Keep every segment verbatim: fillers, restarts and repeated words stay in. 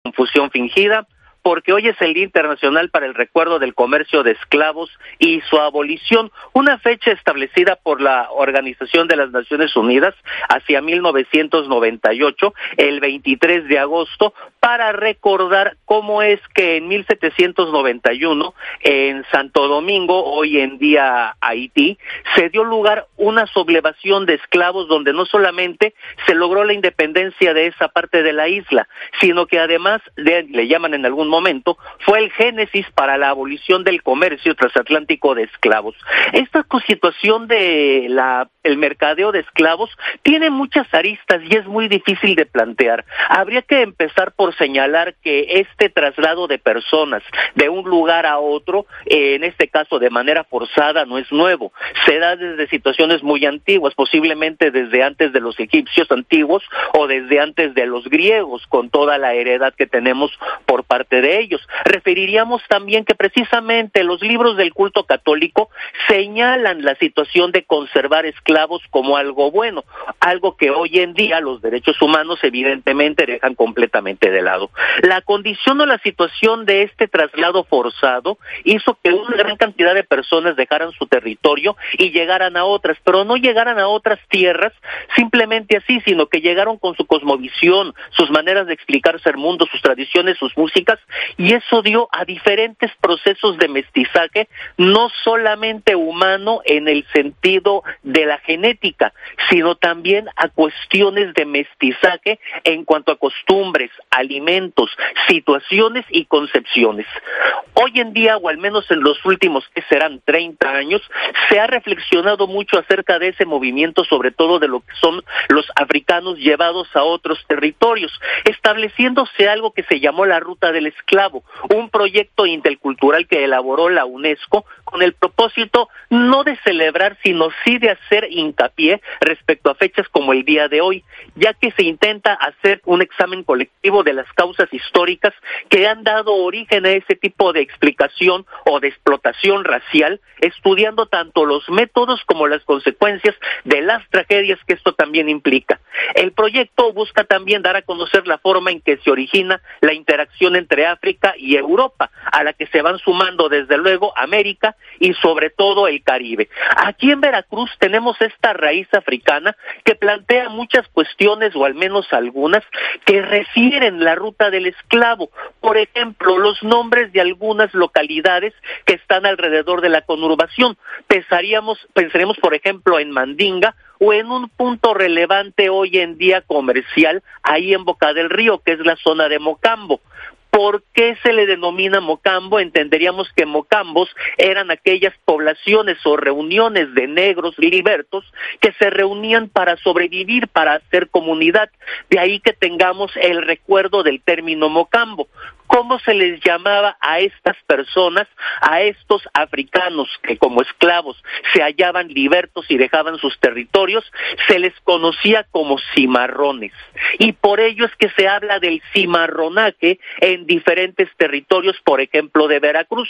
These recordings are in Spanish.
confusión fingida, porque hoy es el Día Internacional para el Recuerdo del Comercio de Esclavos y su abolición, una fecha establecida por la Organización de las Naciones Unidas hacia mil novecientos noventa y ocho, el veintitrés de agosto, para recordar cómo es que en mil setecientos noventa y uno, en Santo Domingo, hoy en día Haití, se dio lugar una sublevación de esclavos donde no solamente se logró la independencia de esa parte de la isla, sino que además, de, le llaman en algún momento, fue el génesis para la abolición del comercio transatlántico de esclavos. Esta situación de la el mercadeo de esclavos tiene muchas aristas y es muy difícil de plantear. Habría que empezar por señalar que este traslado de personas de un lugar a otro, eh, en este caso de manera forzada, no es nuevo. Se da desde situaciones muy antiguas, posiblemente desde antes de los egipcios antiguos o desde antes de los griegos, con toda la heredad que tenemos por parte de ellos. Referiríamos también que precisamente los libros del culto católico señalan la situación de conservar esclavos como algo bueno, algo que hoy en día los derechos humanos evidentemente dejan completamente de lado. La condición o la situación de este traslado forzado hizo que una gran cantidad de personas dejaran su territorio y llegaran a otras, pero no llegaran a otras tierras simplemente así, sino que llegaron con su cosmovisión, sus maneras de explicarse el mundo, sus tradiciones, sus músicas, y eso dio a diferentes procesos de mestizaje, no solamente humano en el sentido de la genética, sino también a cuestiones de mestizaje en cuanto a costumbres, alimentos, situaciones y concepciones. Hoy en día, o al menos en los últimos que serán treinta años, se ha reflexionado mucho acerca de ese movimiento, sobre todo de lo que son los africanos llevados a otros territorios, estableciéndose algo que se llamó la Ruta del Esclavo, un proyecto intercultural que elaboró la UNESCO con el propósito no de celebrar, sino sí de hacer hincapié respecto a fechas como el día de hoy, ya que se intenta hacer un examen colectivo de las causas históricas que han dado origen a ese tipo de explicación o de explotación racial, estudiando tanto los métodos como las consecuencias de las tragedias que esto también implica. El proyecto busca también dar a conocer la forma en que se origina la interacción entre África y Europa, a la que se van sumando desde luego América y sobre todo el Caribe. Aquí en Veracruz tenemos esta raíz africana que plantea muchas cuestiones, o al menos algunas, que refieren la ruta del esclavo. Por ejemplo, los nombres de algunas localidades que están alrededor de la conurbación. Pensaríamos, pensaremos, por ejemplo, en Mandinga, o en un punto relevante hoy en día comercial, ahí en Boca del Río, que es la zona de Mocambo. ¿Por qué se le denomina Mocambo? Entenderíamos que Mocambos eran aquellas poblaciones o reuniones de negros libertos que se reunían para sobrevivir, para hacer comunidad. De ahí que tengamos el recuerdo del término Mocambo. ¿Cómo se les llamaba a estas personas, a estos africanos que como esclavos se hallaban libertos y dejaban sus territorios? Se les conocía como cimarrones. Y por ello es que se habla del cimarronaje en diferentes territorios, por ejemplo, de Veracruz.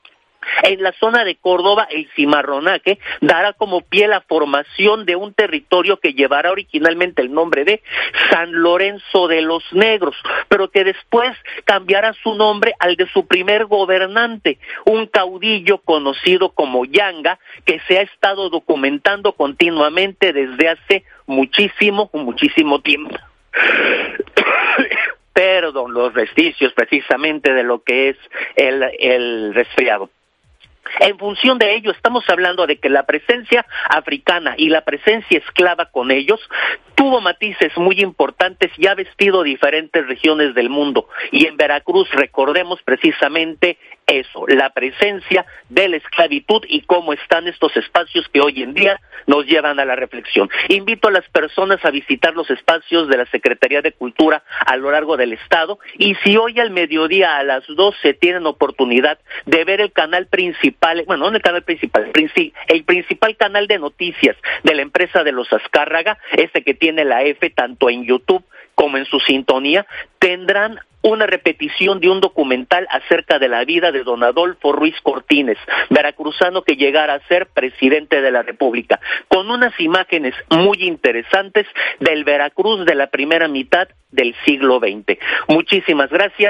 En la zona de Córdoba, el cimarronaje dará como pie la formación de un territorio que llevará originalmente el nombre de San Lorenzo de los Negros, pero que después cambiará su nombre al de su primer gobernante, un caudillo conocido como Yanga, que se ha estado documentando continuamente desde hace muchísimo, muchísimo tiempo. Perdón, los vestigios precisamente de lo que es el, el resfriado. En función de ello, estamos hablando de que la presencia africana y la presencia esclava con ellos tuvo matices muy importantes y ha vestido diferentes regiones del mundo. Y en Veracruz recordemos precisamente eso, la presencia de la esclavitud y cómo están estos espacios que hoy en día nos llevan a la reflexión. Invito a las personas a visitar los espacios de la Secretaría de Cultura a lo largo del estado, y si hoy al mediodía a las doce tienen oportunidad de ver el canal principal, bueno, no el canal principal, el, princi- el principal canal de noticias de la empresa de los Azcárraga, este que tiene la F tanto en YouTube como en su sintonía, tendrán una repetición de un documental acerca de la vida de don Adolfo Ruiz Cortines, veracruzano que llegara a ser presidente de la República, con unas imágenes muy interesantes del Veracruz de la primera mitad del siglo veinte. Muchísimas gracias.